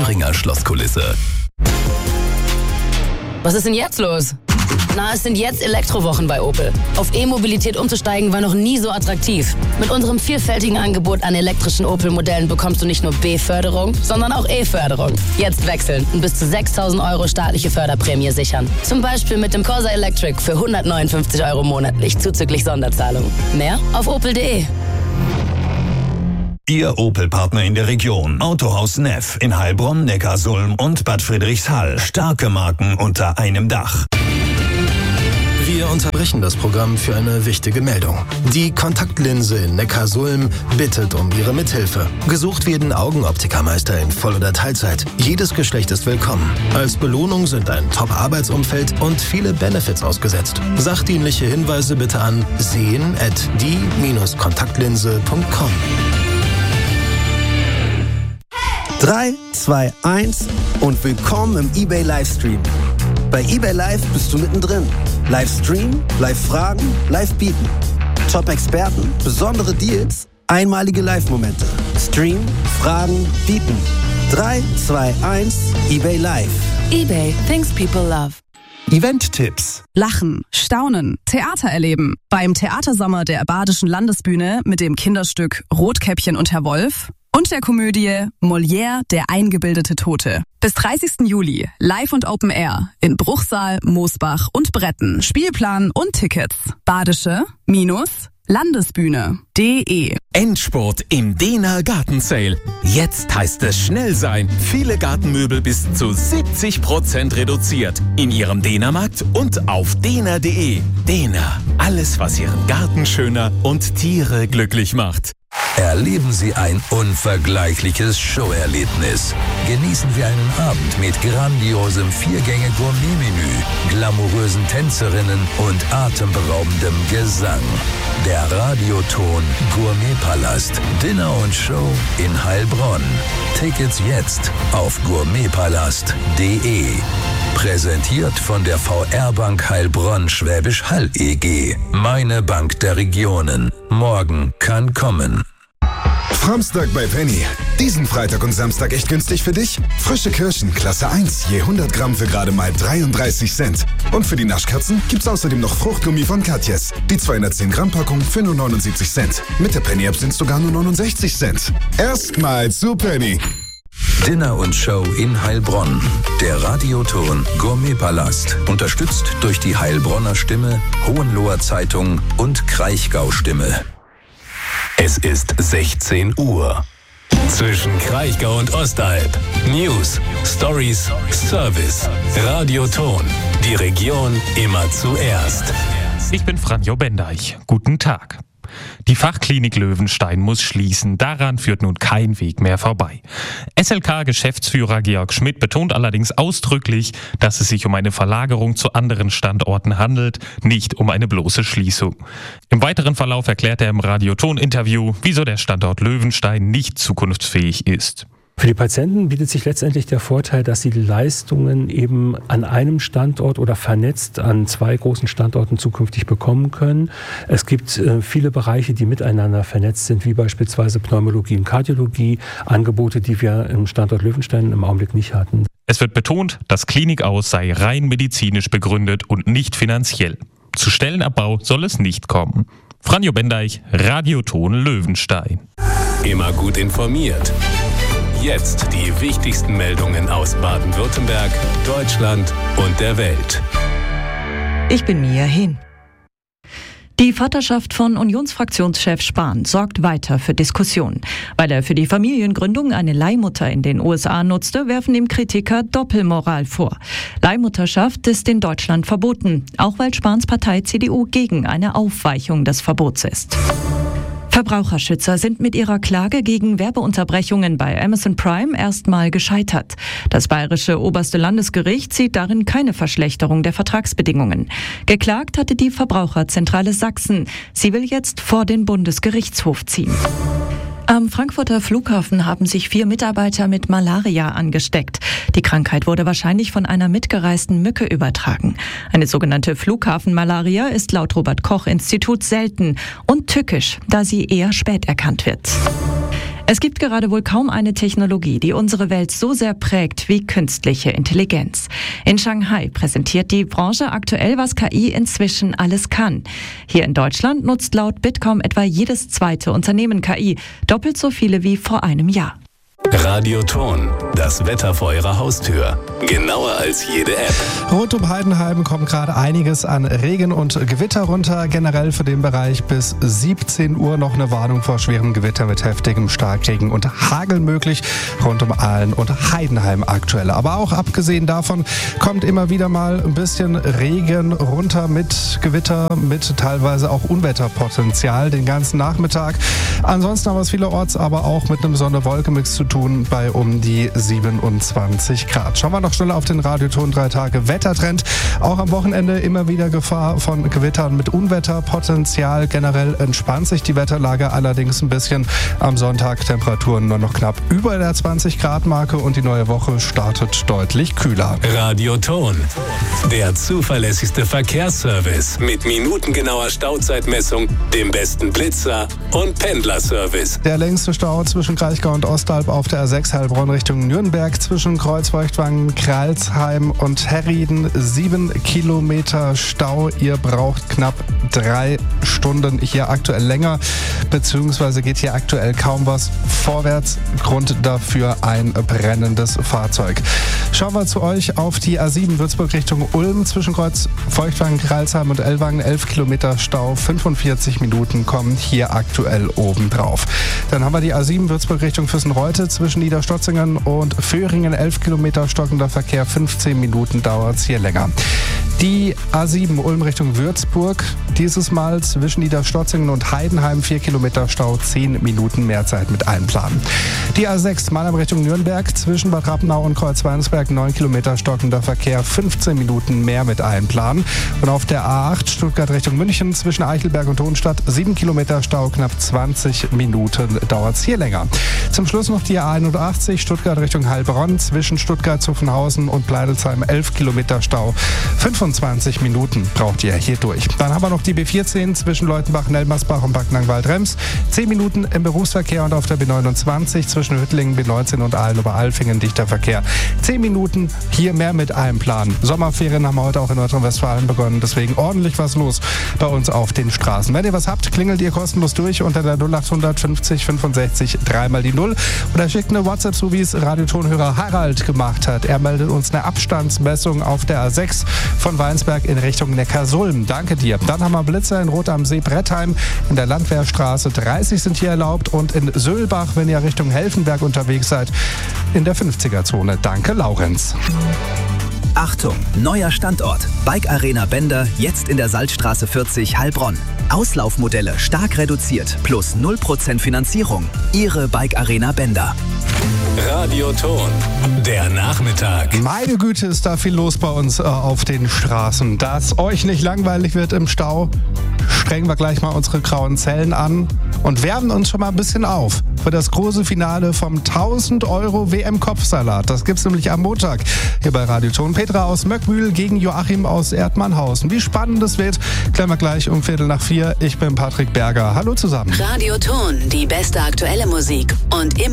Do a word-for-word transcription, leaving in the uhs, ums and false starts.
Thüringer Schlosskulisse. Was ist denn jetzt los? Na, es sind jetzt Elektrowochen bei Opel. Auf E-Mobilität umzusteigen war noch nie so attraktiv. Mit unserem vielfältigen Angebot an elektrischen Opel-Modellen bekommst du nicht nur B-Förderung, sondern auch E-Förderung. Jetzt wechseln und bis zu sechstausend Euro staatliche Förderprämie sichern. Zum Beispiel mit dem Corsa Electric für hundertneunundfünfzig Euro monatlich zuzüglich Sonderzahlung. Mehr auf opel punkt de. Ihr Opel-Partner in der Region. Autohaus Neff in Heilbronn, Neckarsulm und Bad Friedrichshall. Starke Marken unter einem Dach. Wir unterbrechen das Programm für eine wichtige Meldung. Die Kontaktlinse in Neckarsulm bittet um Ihre Mithilfe. Gesucht werden Augenoptikermeister in Voll- oder Teilzeit. Jedes Geschlecht ist willkommen. Als Belohnung sind ein Top-Arbeitsumfeld und viele Benefits ausgesetzt. Sachdienliche Hinweise bitte an sehen at die Bindestrich kontaktlinse punkt com. drei, zwei, eins und willkommen im eBay Livestream. Bei eBay Live bist du mittendrin. Livestream, Live-Fragen, Live-Bieten. Top-Experten, besondere Deals, einmalige Live-Momente. Stream, Fragen, Bieten. drei, zwei, eins, eBay Live. eBay, things people love. Event-Tipps. Lachen, staunen, Theater erleben. Beim Theatersommer der Badischen Landesbühne mit dem Kinderstück Rotkäppchen und Herr Wolf und der Komödie Molière, der eingebildete Tote. Bis dreißigsten Juli, live und Open Air in Bruchsal, Moosbach und Bretten. Spielplan und Tickets. Badische-Landesbühne punkt de. Endspurt im Dehner Gartensale. Jetzt heißt es schnell sein. Viele Gartenmöbel bis zu siebzig Prozent reduziert. In Ihrem Dehnermarkt und auf dehner punkt de. Dehner. Alles, was Ihren Garten schöner und Tiere glücklich macht. Erleben Sie ein unvergleichliches Showerlebnis. Genießen Sie einen Abend mit grandiosem Viergänge-Gourmet-Menü, glamourösen Tänzerinnen und atemberaubendem Gesang. Der Radioton Gourmetpalast. Dinner und Show in Heilbronn. Tickets jetzt auf gourmetpalast punkt de. Präsentiert von der V R-Bank Heilbronn Schwäbisch Hall E G. Meine Bank der Regionen. Morgen kann kommen. Framstag bei Penny. Diesen Freitag und Samstag echt günstig für dich? Frische Kirschen, Klasse eins, je hundert Gramm für gerade mal dreiunddreißig Cent. Und für die Naschkatzen gibt's außerdem noch Fruchtgummi von Katjes. Die zweihundertzehn Gramm Packung für nur neunundsiebzig Cent. Mit der Penny-App sind's sogar nur neunundsechzig Cent. Erstmal zu Penny. Dinner und Show in Heilbronn. Der Radioton Gourmetpalast. Unterstützt durch die Heilbronner Stimme, Hohenloher Zeitung und Kraichgau Stimme. Es ist sechzehn Uhr. Zwischen Kraichgau und Ostalb. News, Stories, Service. Radioton. Die Region immer zuerst. Ich bin Franjo Bendeich. Guten Tag. Die Fachklinik Löwenstein muss schließen. Daran führt nun kein Weg mehr vorbei. S L K-Geschäftsführer Georg Schmidt betont allerdings ausdrücklich, dass es sich um eine Verlagerung zu anderen Standorten handelt, nicht um eine bloße Schließung. Im weiteren Verlauf erklärt er im Radioton-Interview, wieso der Standort Löwenstein nicht zukunftsfähig ist. Für die Patienten bietet sich letztendlich der Vorteil, dass sie die Leistungen eben an einem Standort oder vernetzt an zwei großen Standorten zukünftig bekommen können. Es gibt äh, viele Bereiche, die miteinander vernetzt sind, wie beispielsweise Pneumologie und Kardiologie, Angebote, die wir im Standort Löwenstein im Augenblick nicht hatten. Es wird betont, das Klinikaus sei rein medizinisch begründet und nicht finanziell. Zu Stellenabbau soll es nicht kommen. Franjo Bendeich, Radioton Löwenstein. Immer gut informiert. Jetzt die wichtigsten Meldungen aus Baden-Württemberg, Deutschland und der Welt. Ich bin Mia Hin. Die Vaterschaft von Unionsfraktionschef Spahn sorgt weiter für Diskussionen. Weil er für die Familiengründung eine Leihmutter in den U S A nutzte, werfen ihm Kritiker Doppelmoral vor. Leihmutterschaft ist in Deutschland verboten, auch weil Spahns Partei C D U gegen eine Aufweichung des Verbots ist. Verbraucherschützer sind mit ihrer Klage gegen Werbeunterbrechungen bei Amazon Prime erstmal gescheitert. Das bayerische oberste Landesgericht sieht darin keine Verschlechterung der Vertragsbedingungen. Geklagt hatte die Verbraucherzentrale Sachsen. Sie will jetzt vor den Bundesgerichtshof ziehen. Am Frankfurter Flughafen haben sich vier Mitarbeiter mit Malaria angesteckt. Die Krankheit wurde wahrscheinlich von einer mitgereisten Mücke übertragen. Eine sogenannte Flughafenmalaria ist laut Robert-Koch-Institut selten und tückisch, da sie eher spät erkannt wird. Es gibt gerade wohl kaum eine Technologie, die unsere Welt so sehr prägt wie künstliche Intelligenz. In Shanghai präsentiert die Branche aktuell, was K I inzwischen alles kann. Hier in Deutschland nutzt laut Bitkom etwa jedes zweite Unternehmen K I, doppelt so viele wie vor einem Jahr. Radioton, das Wetter vor Ihrer Haustür. Genauer als jede App. Rund um Heidenheim kommt gerade einiges an Regen und Gewitter runter. Generell für den Bereich bis siebzehn Uhr noch eine Warnung vor schwerem Gewitter mit heftigem Starkregen und Hagel möglich. Rund um Aalen und Heidenheim aktuell. Aber auch abgesehen davon kommt immer wieder mal ein bisschen Regen runter mit Gewitter, mit teilweise auch Unwetterpotenzial den ganzen Nachmittag. Ansonsten haben wir es vielerorts aber auch mit einem Sonne-Wolke-Mix zu tun bei um die siebenundzwanzig Grad. Schauen wir noch schneller auf den Radioton drei Tage Wettertrend. Auch am Wochenende immer wieder Gefahr von Gewittern mit Unwetterpotenzial. Generell entspannt sich die Wetterlage allerdings ein bisschen. Am Sonntag Temperaturen nur noch knapp über der zwanzig Grad Marke und die neue Woche startet deutlich kühler. Radioton, der zuverlässigste Verkehrsservice mit minutengenauer Stauzeitmessung, dem besten Blitzer und Pendlerservice. Der längste Stau zwischen Kraichgau und Ostalb auf der A sechs Heilbronn Richtung Nürnberg zwischen Kreuzfeuchtwangen, Kralsheim und Herrieden. Sieben Kilometer Stau. Ihr braucht knapp drei Stunden, hier aktuell länger, beziehungsweise geht hier aktuell kaum was vorwärts. Grund dafür ein brennendes Fahrzeug. Schauen wir zu euch auf die A sieben Würzburg Richtung Ulm zwischen Kreuzfeuchtwangen, Kralsheim und Ellwangen. elf Kilometer Stau, fünfundvierzig Minuten kommen hier aktuell obendrauf. Dann haben wir die A sieben Würzburg Richtung Füssenreute zwischen Niederstotzingen und Föhringen. elf Kilometer stockender Verkehr, fünfzehn Minuten dauert es hier länger. Die A sieben Ulm Richtung Würzburg, dieses Mal zwischen Niederstotzingen und Heidenheim, vier Kilometer Stau, zehn Minuten mehr Zeit mit einplanen. Die A sechs Mannheim Richtung Nürnberg zwischen Bad Rappenau und Kreuzweinsberg, neun Kilometer stockender Verkehr, fünfzehn Minuten mehr mit einplanen. Und auf der A acht Stuttgart Richtung München zwischen Eichelberg und Hohenstadt, sieben Kilometer Stau, knapp zwanzig Minuten dauert es hier länger. Zum Schluss noch die A einundachtzig Stuttgart Richtung Heilbronn zwischen Stuttgart, Zuffenhausen und Pleidelsheim, elf Kilometer Stau, fünfundzwanzig Minuten braucht ihr hier durch. Dann haben wir noch die B vierzehn zwischen Leutenbach, Nelmersbach und Backnang-Waldrems, zehn Minuten im Berufsverkehr, und auf der B neunundzwanzig zwischen Hüttlingen, B neunzehn und Aalen-Oberalfingen dichter Verkehr, zehn Minuten hier mehr mit einplanen. Sommerferien haben wir heute auch in Nordrhein-Westfalen begonnen, deswegen ordentlich was los bei uns auf den Straßen. Wenn ihr was habt, klingelt ihr kostenlos durch unter der null achthundert fünfzig fünfundsechzig dreimal die null oder schickt eine WhatsApp, so wie es Radiotonhörer Harald gemacht hat. Er meldet uns eine Abstandsmessung auf der A sechs von Weinsberg in Richtung Neckarsulm. Danke dir. Dann haben wir Blitzer in Rot am See Brettheim, in der Landwehrstraße dreißig sind hier erlaubt, und in Söhlbach, wenn ihr Richtung Helfenberg unterwegs seid, in der fünfziger Zone. Danke, Laurenz. Achtung, neuer Standort. Bike Arena Bender, jetzt in der Salzstraße vierzig, Heilbronn. Auslaufmodelle stark reduziert, plus null Prozent Finanzierung. Ihre Bike Arena Bender. Radioton, der Nachmittag. Meine Güte, ist da viel los bei uns äh, auf den Straßen. Dass euch nicht langweilig wird im Stau, strengen wir gleich mal unsere grauen Zellen an und wärmen uns schon mal ein bisschen auf für das große Finale vom tausend Euro W M-Kopfsalat. Das gibt's nämlich am Montag hier bei Radioton. Petra aus Möckmühl gegen Joachim aus Erdmannhausen. Wie spannend es wird, klären wir gleich um Viertel nach vier. Ich bin Patrick Berger. Hallo zusammen. Radioton, die beste aktuelle Musik und immer